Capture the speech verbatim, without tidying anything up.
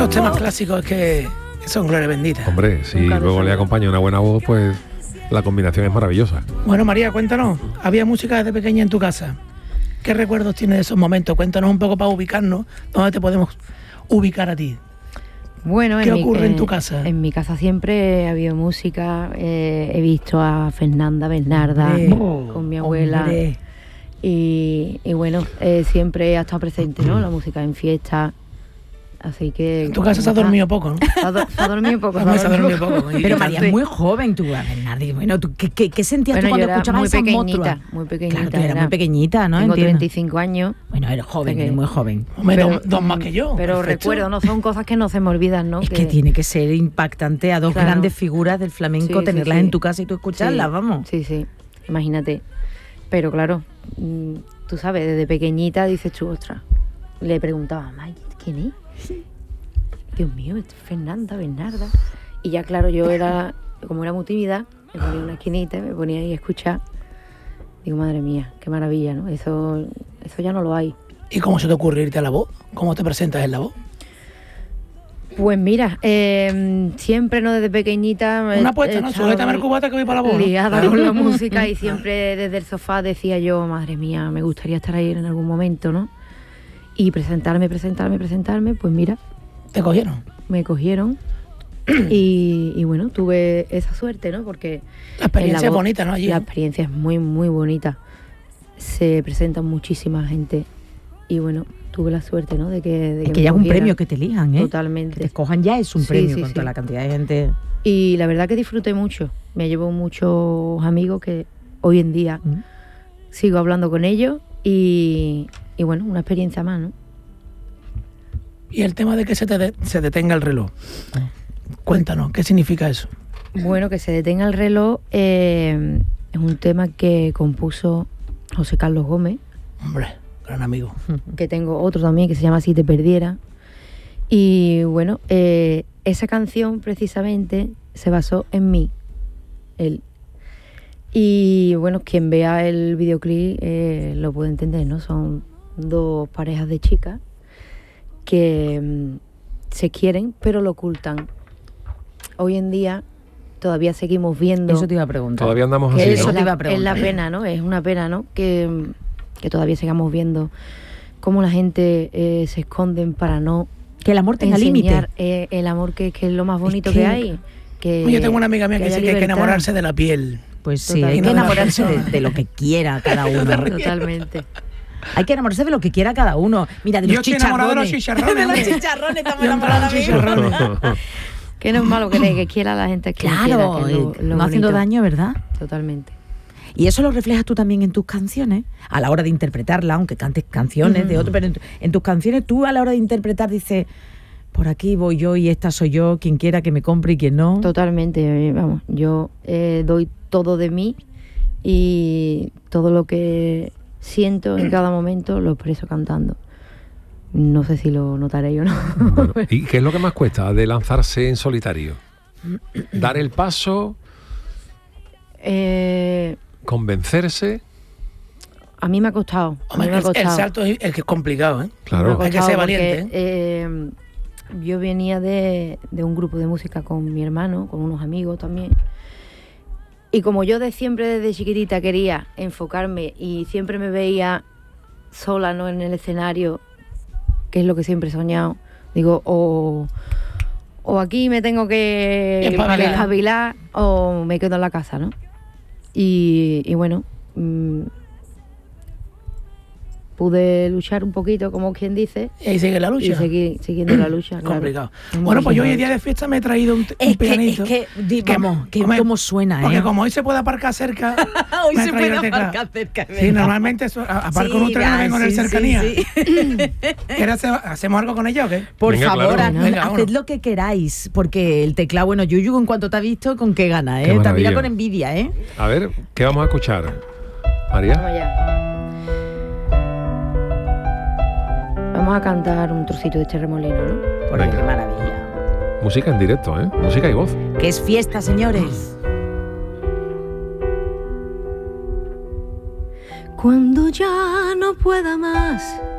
Estos temas clásicos es que son gloria bendita. Hombre, si luego le acompaña una buena voz, pues la combinación es maravillosa. Bueno, María, cuéntanos, ¿había música desde pequeña en tu casa? ¿Qué recuerdos tienes de esos momentos? Cuéntanos un poco para ubicarnos, ¿dónde te podemos ubicar a ti? Bueno, ¿Qué en ocurre mi, en tu casa? En mi casa siempre ha habido música, eh, he visto a Fernanda Bernarda Hombre, con mi abuela. Hombre. Y, y bueno, eh, siempre ha estado presente, ¿no? La música en fiestas. Así que... En tu casa se ha dormido poco, ¿no? Se ha, do- se ha dormido poco. Se ha dormido poco. Pero María es muy joven, tú, Bernardi. Bueno, ¿tú, qué, qué, ¿qué sentías Bueno, tú cuando yo era escuchabas muy esas pequeñita, monstruas? muy pequeñita. Claro, tú eras era. muy pequeñita, ¿no? Tengo Entiendo. treinta y cinco años. Bueno, eres joven, que- eres muy joven. Hombre, Pero- dos, dos más que yo. Pero perfecto. recuerdo, no son cosas que no se me olvidan, ¿no? Es que tiene que ser impactante a dos Claro. grandes figuras del flamenco, Sí, sí, tenerlas sí. en tu casa y tú escucharlas, Sí, vamos. Sí, sí, imagínate. Pero claro, mm, tú sabes, desde pequeñita dices tú, ostras, le preguntaba, "May, ¿quién es? Dios mío, es Fernanda, Bernarda". Y ya claro, yo era, como era muy tímida, me ponía en una esquinita, me ponía ahí a escuchar. Digo, madre mía, qué maravilla, ¿no? Eso, eso ya no lo hay. ¿Y cómo se te ocurre irte a la voz? ¿Cómo te presentas en la voz? Pues mira, eh, siempre, ¿no? Desde pequeñita... Una apuesta, ¿no? estaba Súbete a ver cubata que voy para la voz, ¿no? ligada Claro. con la música y siempre desde el sofá decía yo, madre mía, me gustaría estar ahí en algún momento, ¿no? Y presentarme, presentarme, presentarme, pues mira, ¿Te cogieron? me cogieron y, y bueno, tuve esa suerte, ¿no? Porque La experiencia en la es voz- bonita, ¿no? Allí. La experiencia es muy, muy bonita. Se presenta muchísima gente y bueno, tuve la suerte, ¿no? De que, de Es me que ya es un cogieran. premio que te elijan, ¿eh? Totalmente. Que te escojan ya es un Sí, premio sí, con sí. toda la cantidad de gente. Y la verdad que disfruté mucho. Me llevo muchos amigos que hoy en día Mm. sigo hablando con ellos y, y bueno, una experiencia más, ¿no? Y el tema de que se te de- se detenga el reloj. Cuéntanos, ¿qué significa eso? Bueno, que se detenga el reloj eh, es un tema que compuso José Carlos Gómez, Hombre, gran amigo. que tengo otro también que se llama Si te perdiera. Y bueno, eh, esa canción precisamente se basó en mí, él. Y bueno, quien vea el videoclip eh, lo puede entender, ¿no? Son dos parejas de chicas que mm, se quieren, pero lo ocultan. Hoy en día todavía seguimos viendo... Eso te iba a preguntar. Todavía andamos que así, es, Eso ¿no? te iba a la, preguntar. es la pena, ¿no? Es una pena, ¿no? Que, que todavía sigamos viendo cómo la gente eh, se esconden para no Que el amor tenga límite. enseñar eh, el amor que, que es lo más bonito que- que, hay. Que, Yo tengo una amiga mía que, haya dice que hay que libertad. enamorarse de la piel. Pues sí, Total. hay Y que no de la enamorarse de, persona. de lo que quiera cada uno. Totalmente. Hay que enamorarse de lo que quiera cada uno. Mira, de Yo los estoy enamorado de los chicharrones. chicharrones, De los hombre. chicharrones estamos Yo enamorados enamorado de los ahora mismo. chicharrones. Que no es malo que, le, que quiera a la gente que le quiera, Claro, que es lo- eh, lo no haciendo bonito. daño, ¿verdad? Totalmente. Y eso lo reflejas tú también en tus canciones, a la hora de interpretarla, aunque cantes canciones de otro, pero en, tu- en tus canciones tú a la hora de interpretar dices, por aquí voy yo y esta soy yo, quien quiera que me compre y quien no. Totalmente. eh, Vamos, yo eh, doy todo de mí y todo lo que siento en cada momento lo expreso cantando. No sé si lo notaréis o no. Bueno, ¿y qué es lo que más cuesta de lanzarse en solitario? Dar el paso, Eh, convencerse. a mí me ha costado. A mí Hombre, me ha el, el costado. salto es, es que es complicado, ¿eh? Claro. Me ha Hay que costado ser porque, valiente, eh, yo venía de, de un grupo de música con mi hermano, con unos amigos también. Y como yo de siempre desde chiquitita quería enfocarme y siempre me veía sola, ¿no? En el escenario, que es lo que siempre he soñado. Digo, o, o aquí me tengo que Espabilar. espabilar o me quedo en la casa, ¿no? Y, y bueno, mm, pude luchar un poquito, como quien dice, Y ahí sigue la lucha. y seguir siguiendo la lucha. Es claro. complicado. Es muy Bueno, pues yo hoy complicado. día de fiesta me he traído un, un Es que, es pianito. que, di- Que- vamos, que hombre, cómo suena, ¿eh? Porque como hoy se puede aparcar cerca, Hoy me he se traído puede el teclado. aparcar cerca, es Sí, verdad. normalmente eso- a- aparco en un Sí, tren y va, vengo en el sí, sí, cercanía. sí. ¿Quieres hacer- ¿Hacemos algo con ella o qué? Por Venga, favor, claro. haz- Venga, haced vámonos. lo que queráis, porque el teclado, bueno, Yuyu en cuanto te ha visto, con qué gana, Qué ¿eh? Te mira maravilla. con envidia, ¿eh? A ver, ¿qué vamos a escuchar? María. Vamos allá. Vamos a cantar un trocito de este remolino, ¿no? Porque Venga. qué maravilla. Música en directo, ¿eh? Música y voz. Que es fiesta, señores. Cuando ya no pueda más